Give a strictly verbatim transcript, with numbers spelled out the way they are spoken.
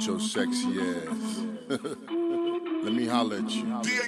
your sexy ass. Let me holler at you.